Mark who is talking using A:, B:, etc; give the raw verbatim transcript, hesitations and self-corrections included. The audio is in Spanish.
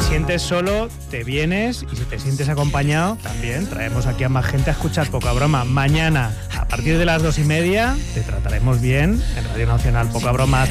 A: sientes solo, te vienes, y si te sientes acompañado, también traemos aquí a más gente a escuchar Poca Broma. Mañana, a partir de las dos y media, te trataremos bien en Radio Nacional. Poca Broma.